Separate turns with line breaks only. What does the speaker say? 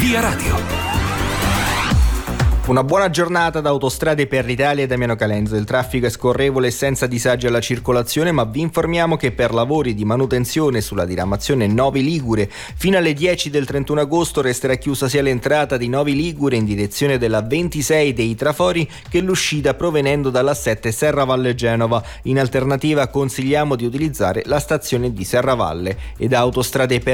Via Radio.
Una buona giornata da Autostrade per l'Italia e Damiano Calenzo. Il traffico è scorrevole e senza disagi alla circolazione, ma vi informiamo che per lavori di manutenzione sulla diramazione Novi Ligure fino alle 10 del 31 agosto resterà chiusa sia l'entrata di Novi Ligure in direzione della 26 dei Trafori che l'uscita provenendo dalla 7 Serravalle Genova. In alternativa consigliamo di utilizzare la stazione di Serravalle. E da Autostrade per